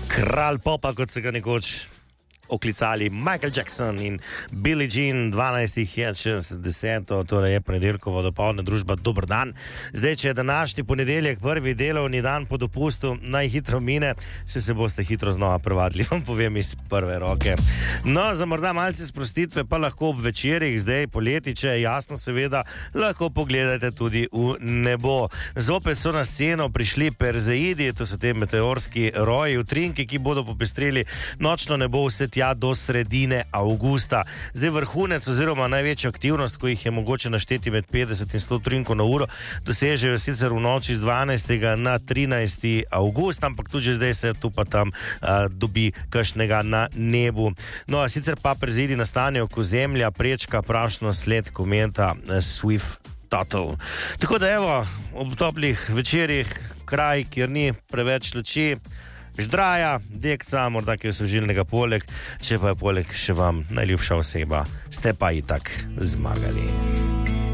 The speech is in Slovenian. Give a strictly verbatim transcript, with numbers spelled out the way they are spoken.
Kralj popa, kot se ga nekoč oklicali Michael Jackson in Billie Jean, dvanajstih je čez deseto, torej je ponedeljkovo dopoldne, družba, dober dan. Zdaj, če je današnji ponedeljek prvi delovni dan po dopustu, naj hitro mine, se se boste hitro znova privadili, vam povem iz prve roke. No, za morda malce sprostitve pa lahko ob večerih, zdaj poleti, če je jasno seveda, lahko pogledate tudi v nebo. Zopet so na sceno prišli Perzeidi, to so te meteorski roji, utrinki, ki bodo popestrili nočno nebo vse tja do sredine avgusta. Zdaj vrhunec oziroma največja aktivnost, ko jih je mogoče našteti med petdeset in sto utrinkov na uro, dosežejo sicer v noči z dvanajstega na trinajsti avgust, ampak tudi že zdaj se tu pa tam a, dobi kakšnega na nebu. No, a sicer pa Perzeidi nastanejo, ko Zemlja prečka prašno sled kometa Swift Tuttle. Tako da evo, ob toplih večerjih, kraj, kjer ni preveč luči, ždraja, dekca, morda kaj osvežilnega poleg, če pa je poleg še vam najljubša oseba, ste pa itak zmagali.